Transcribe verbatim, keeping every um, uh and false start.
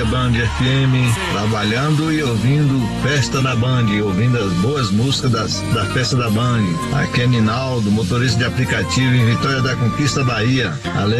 dia Band F M, trabalhando e ouvindo Festa da Band, ouvindo as boas músicas das, da Festa da Band. Aqui é Ninaldo, motorista de aplicativo em Vitória da Conquista, Bahia. Ale